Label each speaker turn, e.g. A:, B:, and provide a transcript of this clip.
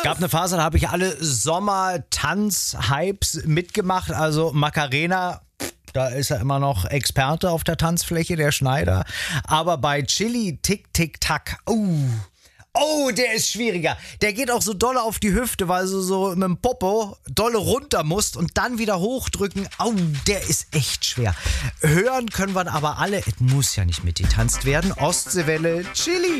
A: Gab eine Phase, da habe ich alle Sommer-Tanz-Hypes mitgemacht. Also Macarena, da ist er immer noch Experte auf der Tanzfläche, der Schneider. Aber bei Chili Tick Tick Tack, oh, der ist schwieriger. Der geht auch so dolle auf die Hüfte, weil du so mit dem Popo dolle runter musst und dann wieder hochdrücken. Oh, der ist echt schwer. Hören können wir aber alle. Es muss ja nicht mitgetanzt werden. Ostseewelle, Chili.